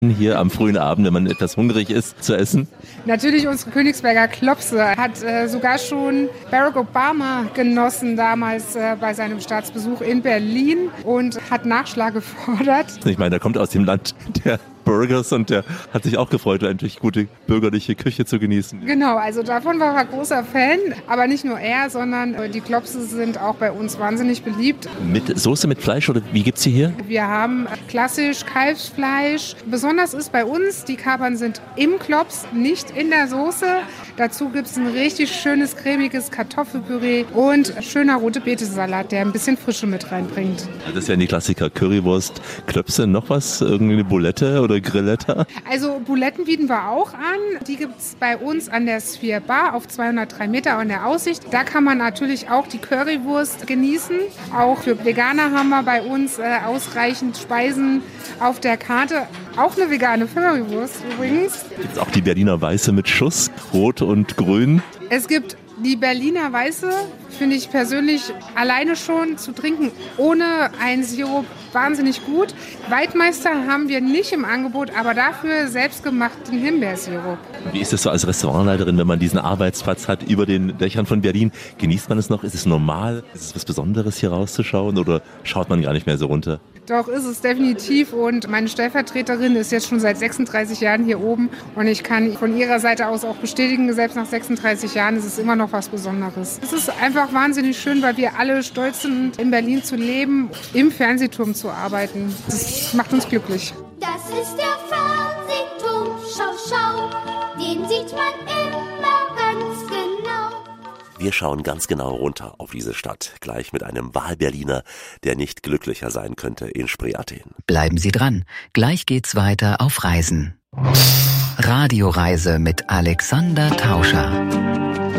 hier am frühen Abend, wenn man etwas hungrig ist, zu essen? Natürlich unsere Königsberger Klopse. Hat sogar schon Barack Obama genossen damals bei seinem Staatsbesuch in Berlin und hat Nachschlag gefordert. Ich meine, der kommt aus dem Land der Burgers und der hat sich auch gefreut, endlich gute bürgerliche Küche zu genießen. Genau, also davon war er großer Fan. Aber nicht nur er, sondern die Klopse sind auch bei uns wahnsinnig beliebt. Mit Soße, mit Fleisch oder wie gibt's sie hier? Wir haben klassisch Kalbsfleisch. Besonders ist bei uns, die Kapern sind im Klops, nicht in der Soße. Dazu gibt es ein richtig schönes, cremiges Kartoffelpüree und schöner rote Betesalat, der ein bisschen Frische mit reinbringt. Das ist ja die Klassiker Currywurst, Klöpse, noch was? Irgendwie eine Bulette oder Grilletta? Also Buletten bieten wir auch an. Die gibt es bei uns an der Sphere Bar auf 203 Meter an der Aussicht. Da kann man natürlich auch die Currywurst genießen. Auch für Veganer haben wir bei uns ausreichend Speisen auf der Karte. Auch eine vegane Currywurst übrigens. Gibt es auch die Berliner Weiße mit Schuss, rot und grün? Es gibt die Berliner Weiße, finde ich persönlich alleine schon zu trinken ohne einen Sirup wahnsinnig gut. Waldmeister haben wir nicht im Angebot, aber dafür selbstgemachten Himbeersirup. Wie ist es so als Restaurantleiterin, wenn man diesen Arbeitsplatz hat über den Dächern von Berlin? Genießt man es noch? Ist es normal? Ist es was Besonderes, hier rauszuschauen oder schaut man gar nicht mehr so runter? Doch, ist es definitiv und meine Stellvertreterin ist jetzt schon seit 36 Jahren hier oben und ich kann von ihrer Seite aus auch bestätigen, selbst nach 36 Jahren ist es immer noch was Besonderes. Es ist einfach wahnsinnig schön, weil wir alle stolz sind, in Berlin zu leben, im Fernsehturm zu arbeiten. Das macht uns glücklich. Das ist der Fernsehturm, schau, schau, den sieht man immer ganz genau. Wir schauen ganz genau runter auf diese Stadt, gleich mit einem Wahlberliner, der nicht glücklicher sein könnte in Spree-Athen. Bleiben Sie dran, gleich geht's weiter auf Reisen. Radioreise mit Alexander Tauscher.